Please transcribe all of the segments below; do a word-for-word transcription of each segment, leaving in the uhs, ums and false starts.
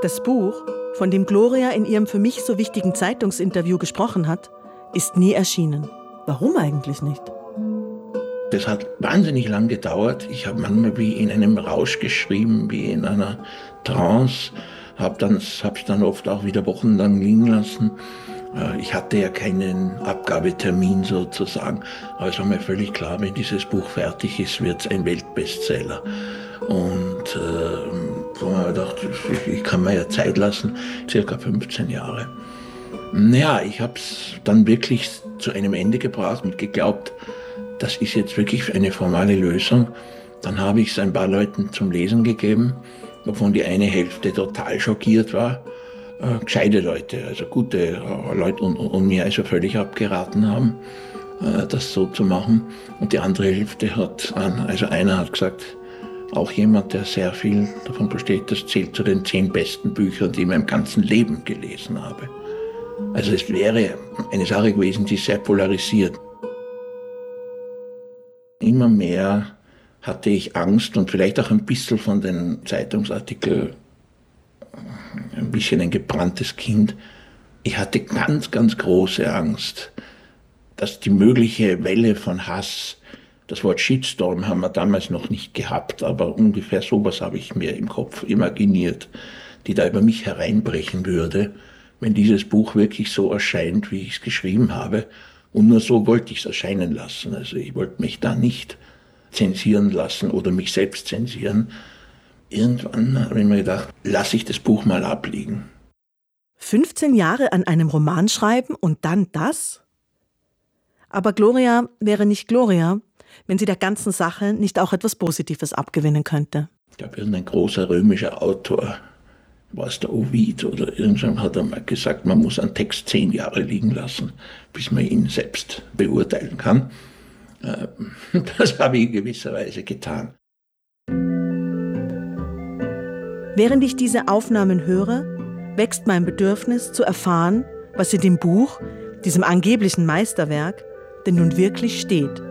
Das Buch, von dem Gloria in ihrem für mich so wichtigen Zeitungsinterview gesprochen hat, ist nie erschienen. Warum eigentlich nicht? Das hat wahnsinnig lang gedauert. Ich habe manchmal wie in einem Rausch geschrieben, wie in einer Trance. Habe dann, habe ich dann oft auch wieder wochenlang liegen lassen. Ich hatte ja keinen Abgabetermin sozusagen. Aber es war mir völlig klar, wenn dieses Buch fertig ist, wird es ein Weltbestseller. Und äh, so habe ich gedacht, ich kann mir ja Zeit lassen, circa fünfzehn Jahre. Naja, ich habe es dann wirklich zu einem Ende gebracht und geglaubt, das ist jetzt wirklich eine formale Lösung. Dann habe ich es ein paar Leuten zum Lesen gegeben, wovon die eine Hälfte total schockiert war. Äh, gescheite Leute, also gute äh, Leute und, und mir also völlig abgeraten haben, äh, das so zu machen. Und die andere Hälfte hat, also einer hat gesagt, auch jemand, der sehr viel davon besteht, das zählt zu den zehn besten Büchern, die ich in meinem ganzen Leben gelesen habe. Also es wäre eine Sache gewesen, die sehr polarisiert. Immer mehr hatte ich Angst und vielleicht auch ein bisschen von den Zeitungsartikeln, ein bisschen ein gebranntes Kind. Ich hatte ganz, ganz große Angst, dass die mögliche Welle von Hass, das Wort Shitstorm haben wir damals noch nicht gehabt, aber ungefähr sowas habe ich mir im Kopf imaginiert, die da über mich hereinbrechen würde, wenn dieses Buch wirklich so erscheint, wie ich es geschrieben habe. Und nur so wollte ich es erscheinen lassen. Also ich wollte mich da nicht zensieren lassen oder mich selbst zensieren. Irgendwann habe ich mir gedacht, lasse ich das Buch mal abliegen. fünfzehn Jahre an einem Roman schreiben und dann das? Aber Gloria wäre nicht Gloria, wenn sie der ganzen Sache nicht auch etwas Positives abgewinnen könnte. Ich glaube, irgendein großer römischer Autor, war es der Ovid oder irgendjemand, hat einmal gesagt, man muss einen Text zehn Jahre liegen lassen, bis man ihn selbst beurteilen kann. Das habe ich in gewisser Weise getan. Während ich diese Aufnahmen höre, wächst mein Bedürfnis zu erfahren, was in dem Buch, diesem angeblichen Meisterwerk, denn nun wirklich steht.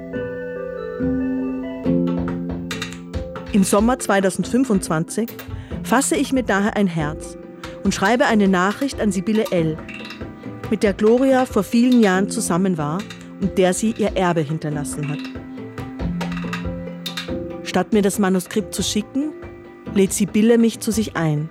Im Sommer zweitausendfünfundzwanzig fasse ich mir daher ein Herz und schreibe eine Nachricht an Sibylle L., mit der Gloria vor vielen Jahren zusammen war und der sie ihr Erbe hinterlassen hat. Statt mir das Manuskript zu schicken, lädt Sibylle mich zu sich ein.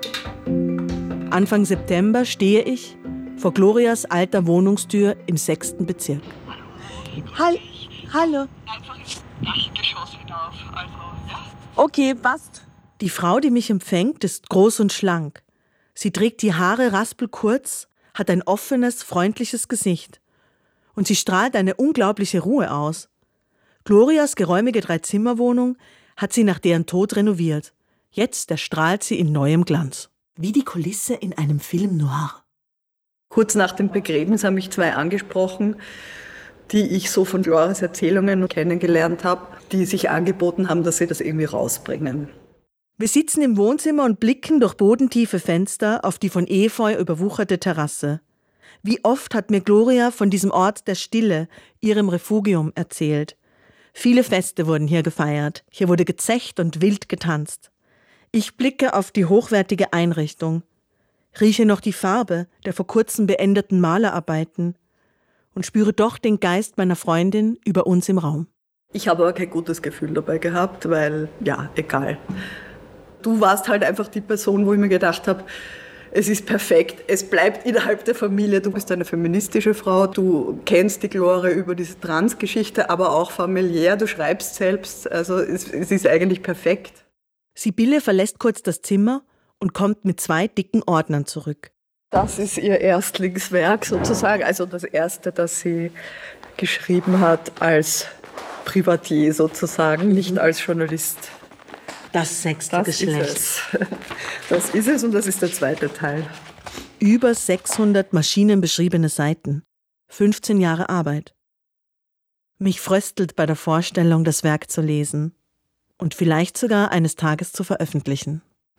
Anfang September stehe ich vor Glorias alter Wohnungstür im sechsten Bezirk. Hall- Hallo. Einfach ins Dachgeschoss hinauf. Also, ja. Okay, passt. Die Frau, die mich empfängt, ist groß und schlank. Sie trägt die Haare raspelkurz, hat ein offenes, freundliches Gesicht. Und sie strahlt eine unglaubliche Ruhe aus. Glorias geräumige Dreizimmerwohnung hat sie nach deren Tod renoviert. Jetzt erstrahlt sie in neuem Glanz. Wie die Kulisse in einem Film noir. Kurz nach dem Begräbnis haben mich zwei angesprochen, die ich so von Glorias Erzählungen kennengelernt habe, die sich angeboten haben, dass sie das irgendwie rausbringen. Wir sitzen im Wohnzimmer und blicken durch bodentiefe Fenster auf die von Efeu überwucherte Terrasse. Wie oft hat mir Gloria von diesem Ort der Stille, ihrem Refugium, erzählt. Viele Feste wurden hier gefeiert, hier wurde gezecht und wild getanzt. Ich blicke auf die hochwertige Einrichtung, rieche noch die Farbe der vor kurzem beendeten Malerarbeiten und spüre doch den Geist meiner Freundin über uns im Raum. Ich habe aber kein gutes Gefühl dabei gehabt, weil, ja, egal. Du warst halt einfach die Person, wo ich mir gedacht habe, es ist perfekt, es bleibt innerhalb der Familie. Du bist eine feministische Frau, du kennst die Gloria über diese Trans-Geschichte, aber auch familiär, du schreibst selbst, also es, es ist eigentlich perfekt. Sibylle verlässt kurz das Zimmer und kommt mit zwei dicken Ordnern zurück. Das ist ihr Erstlingswerk sozusagen, also das erste, das sie geschrieben hat als Privatier sozusagen, nicht als Journalist. Das sechste Das Geschlecht. ist es. Das ist es und das ist der zweite Teil. Über sechshundert maschinenbeschriebene Seiten. fünfzehn Jahre Arbeit. Mich fröstelt bei der Vorstellung, das Werk zu lesen und vielleicht sogar eines Tages zu veröffentlichen.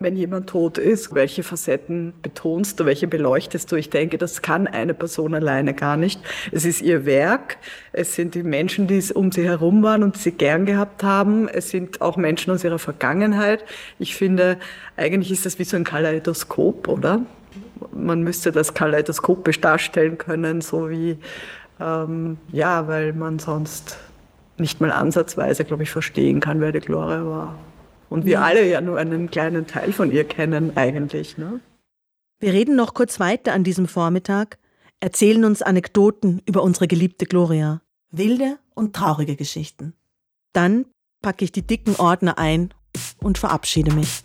Wenn jemand tot ist, welche Facetten betonst du, welche beleuchtest du? Ich denke, das kann eine Person alleine gar nicht. Es ist ihr Werk, es sind die Menschen, die um sie herum waren und die sie gern gehabt haben. Es sind auch Menschen aus ihrer Vergangenheit. Ich finde, eigentlich ist das wie so ein Kaleidoskop, oder? Man müsste das kaleidoskopisch darstellen können, so wie, ähm, ja, weil man sonst nicht mal ansatzweise, glaube ich, verstehen kann, wer die Gloria war. Und wir alle ja nur einen kleinen Teil von ihr kennen eigentlich. Ne? Wir reden noch kurz weiter an diesem Vormittag, erzählen uns Anekdoten über unsere geliebte Gloria. Wilde und traurige Geschichten. Dann packe ich die dicken Ordner ein und verabschiede mich.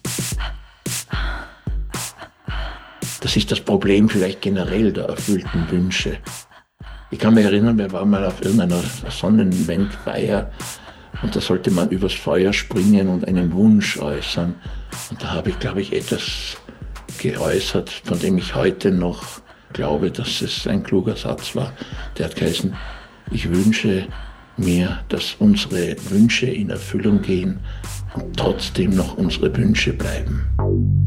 Das ist das Problem vielleicht generell der erfüllten Wünsche. Ich kann mich erinnern, wir waren mal auf irgendeiner Sonnenwendfeier und da sollte man übers Feuer springen und einen Wunsch äußern. Und da habe ich, glaube ich, etwas geäußert, von dem ich heute noch glaube, dass es ein kluger Satz war. Der hat geheißen, ich wünsche mir, dass unsere Wünsche in Erfüllung gehen und trotzdem noch unsere Wünsche bleiben.